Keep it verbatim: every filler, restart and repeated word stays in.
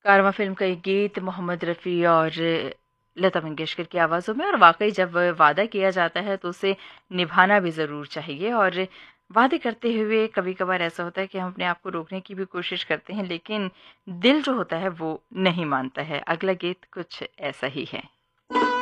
कारवां film का ये गीत मोहम्मद रफ़ी और लता मंगेशकर की आवाज़ों में। और वाक़ई जब वादा किया जाता है तो उसे निभाना भी ज़रूर चाहिए। और वादे करते हुए कभी-कभार ऐसा होता है कि हम अपने आप को रोकने की भी कोशिश करते हैं, लेकिन दिल जो होता है वो नहीं मानता है। अगला गीत कुछ ऐसा ही है।